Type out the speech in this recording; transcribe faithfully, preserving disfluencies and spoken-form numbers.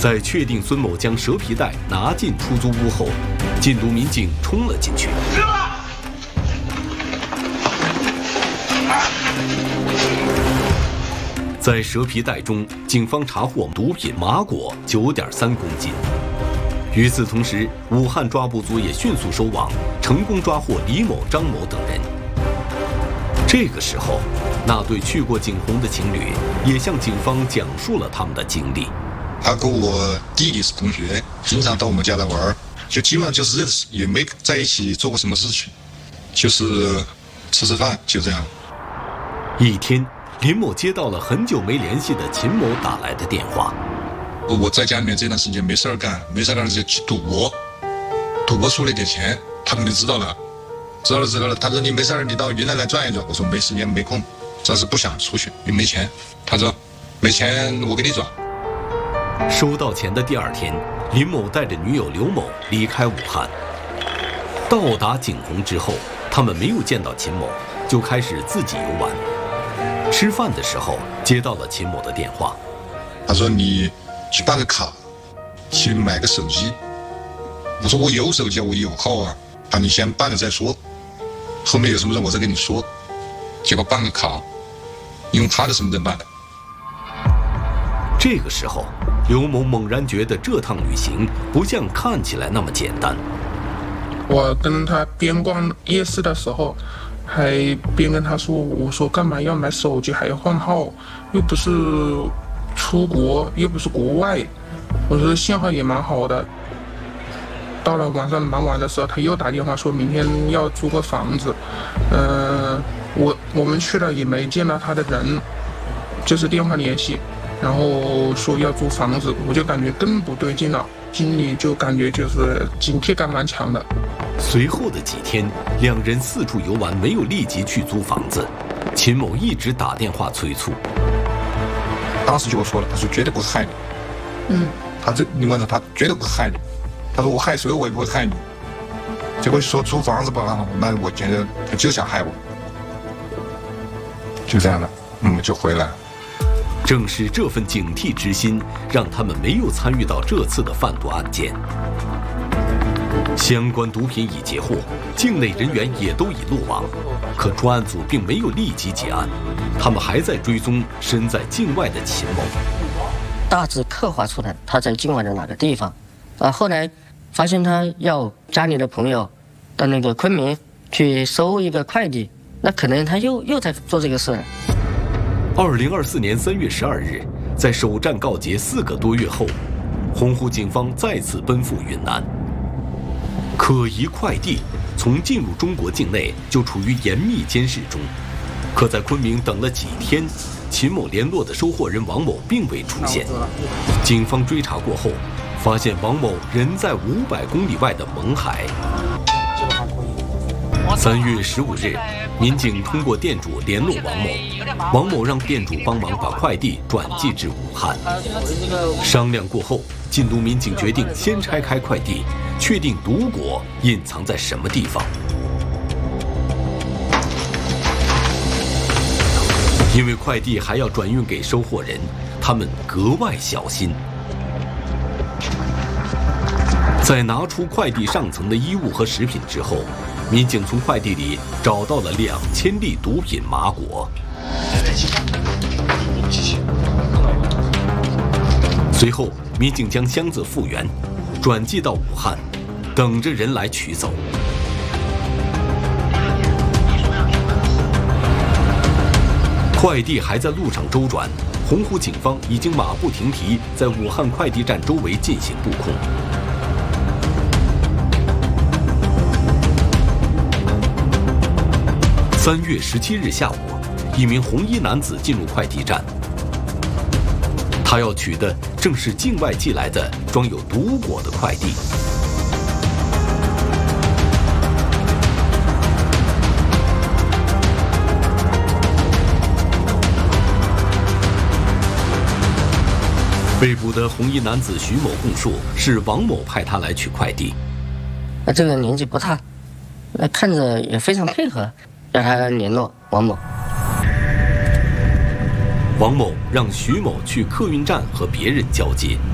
在确定孙某将蛇皮袋拿进出租屋后，禁毒民警冲了进去。在蛇皮袋中，警方查获毒品麻果九点三公斤。与此同时，武汉抓捕组也迅速收网，成功抓获李某、张某等人。这个时候，那对去过景洪的情侣也向警方讲述了他们的经历。 他跟我弟弟是同学，经常到我们家来玩，就基本上就是认识，也没在一起做过什么事情，就是吃吃饭，就这样。 一天，林某接到了很久没联系的秦某打来的电话。 我在家里面这段时间没事儿干，没事儿干就去赌博，赌博输了点钱，他们就知道了，知道了知道了。他说你没事儿，你到云南来转一转。我说没时间没空，主要是不想出去，也没钱。他说没钱我给你转。 收到钱的第二天，林某带着女友刘某离开武汉。到达景洪之后，他们没有见到秦某，就开始自己游玩。吃饭的时候接到了秦某的电话， 他说你去办个卡，去买个手机。我说我有手机，我有号啊。他说你先办了再说，后面有什么事我再跟你说。结果办个卡，用他的身份证办的。 这个时候，刘某猛然觉得这趟旅行不像看起来那么简单。 我跟他边逛夜市的时候，还边跟他说，我说干嘛要买手机还要换号，又不是出国，又不是国外，我说信号也蛮好的。到了晚上蛮晚的时候，他又打电话说明天要租个房子，呃，我我们去了也没见到他的人，就是电话联系，然后说要租房子，我就感觉更不对劲了，心里就感觉就是警惕感蛮强的。 随后的几天，两人四处游玩，没有立即去租房子。秦某一直打电话催促。 当时就我说了，他说绝对不会害你。 嗯， 他这你问他，他绝对不会害你。他说我害谁我也不会害你。结果说租房子吧，那我觉得他就想害我。就这样的，嗯，就回来了。 正是这份警惕之心，让他们没有参与到这次的贩毒案件。相关毒品已截获，境内人员也都已落网，可专案组并没有立即结案，他们还在追踪身在境外的秦某。 大致刻画出来他在境外的哪个地方，啊，后来发现他要家里的朋友到那个昆明去收一个快递，那可能他又又在做这个事。 二零二四年三月十二日，在首战告捷四个多月后，洪湖警方再次奔赴云南。可疑快递从进入中国境内就处于严密监视中，可在昆明等了几天，秦某联络的收货人王某并未出现。警方追查过后，发现王某人在五百公里外的勐海。三月十五日，民警通过店主联络王某，王某让店主帮忙把快递转寄至武汉。商量过后，禁毒民警决定先拆开快递，确定毒果隐藏在什么地方。因为快递还要转运给收货人，他们格外小心。在拿出快递上层的衣物和食品之后，民警从快递里找到了两千粒毒品麻果。随后，民警将箱子复原，转寄到武汉，等着人来取走。快递还在路上周转，洪湖警方已经马不停蹄在武汉快递站周围进行布控。三月十七日下午，一名红衣男子进入快递站，他要取的正是境外寄来的装有毒果的快递。被捕的红衣男子徐某供述，是王某派他来取快递。 那这个年纪不大，那看着也非常配合，让他联络王某。 王某让徐某去客运站和别人交接。